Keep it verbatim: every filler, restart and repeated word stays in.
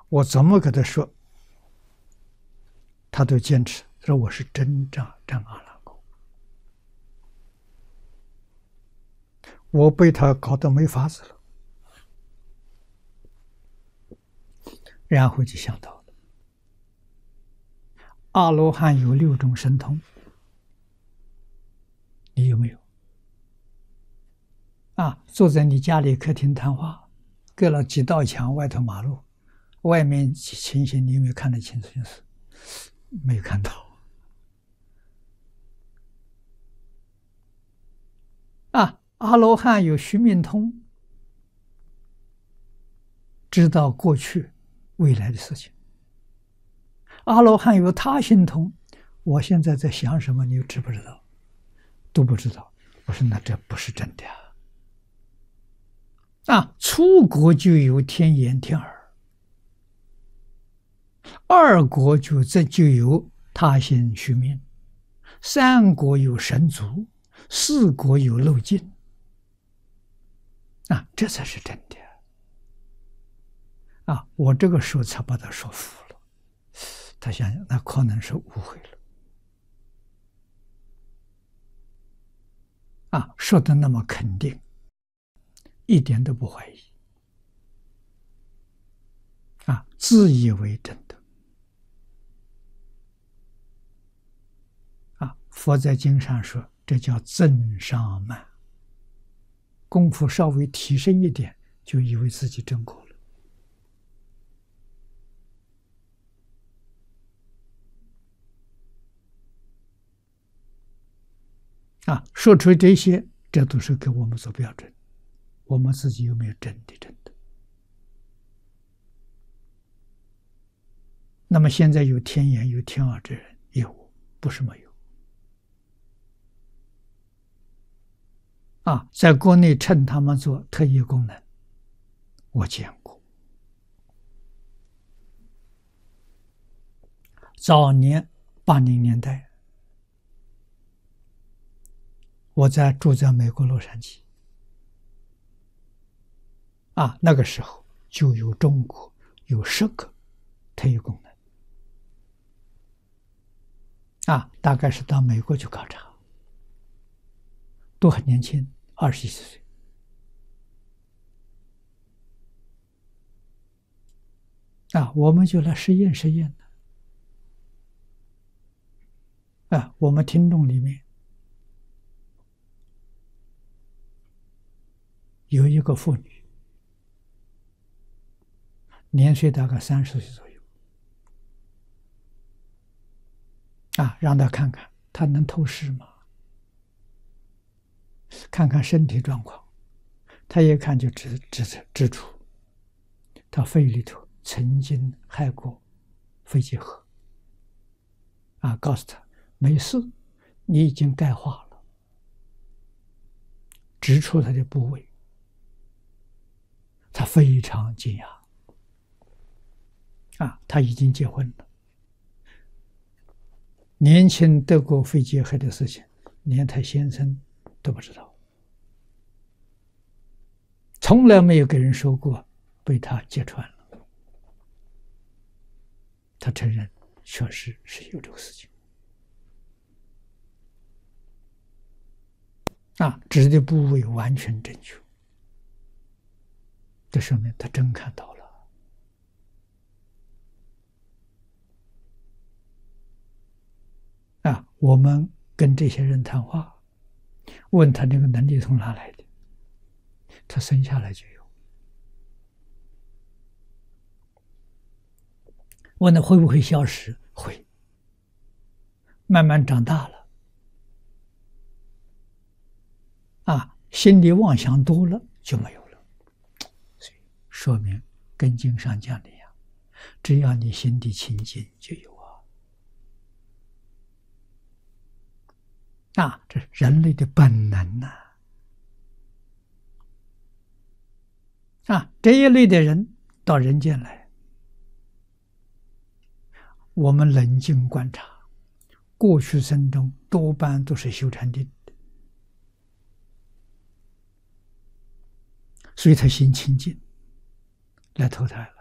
我怎么跟他说，他都坚持，他说我是真正真阿拉果。我被他搞得没法子了，然后就想到了，阿罗汉有六种神通，你有没有？啊，坐在你家里客厅谈话，隔了几道墙，外头马路，外面情形你有没有看得清楚？没有看到。啊，阿罗汉有须命通，知道过去、未来的事情。阿罗汉有他心通，我现在在想什么，你知不知道？都不知道。我说那这不是真的啊！啊，初国就有天眼天耳，二国就这就有他心须命，三国有神足，四国有漏尽。啊，这才是真的啊！我这个时候才把他说服了。他想想，那可能是误会了。啊，说的那么肯定，一点都不怀疑。啊，自以为真的。啊，佛在经上说，这叫增上慢。功夫稍微提升一点，就以为自己证果了。啊，说出这些，这都是给我们做标准。我们自己有没有真的真的？那么现在有天眼有天耳之人，有，不是没有。啊，在国内趁他们做特异功能，我见过。早年八零年代，我在住在美国洛杉矶。啊，那个时候就有中国有十个特异功能。啊，大概是到美国去考察，都很年轻，二十几岁。啊，我们就来实验实验的。啊，我们听众里面有一个妇女，年岁大概三十岁左右。啊，让她看看，她能透视吗？看看身体状况，她一看就指指指出，她肺里头曾经害过肺结核。啊，告诉她没事，你已经钙化了，指出她的部位。她非常惊讶。啊，她已经结婚了，年轻得过肺结核的事情，连她先生都不知道，从来没有给人说过，被她揭穿了。她承认确实是有这个事情。啊，指的部位完全正确，这说明她真看到了。啊，我们跟这些人谈话，问他这个能力从哪来的，他生下来就有。问他会不会消失？会。慢慢长大了，啊，心里妄想多了就没有了。所以说明跟经上讲的一样，只要你心地清净就有。啊，这是人类的本能呐！啊，这一类的人到人间来，我们冷静观察，过去生中多半都是修禅定的，所以他心清净，来投胎了。